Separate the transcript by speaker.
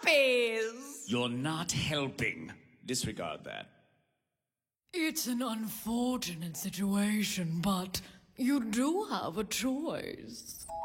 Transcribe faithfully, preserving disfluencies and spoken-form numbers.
Speaker 1: puppies!
Speaker 2: You're not helping. Disregard that.
Speaker 1: It's an unfortunate situation, but you do have a choice.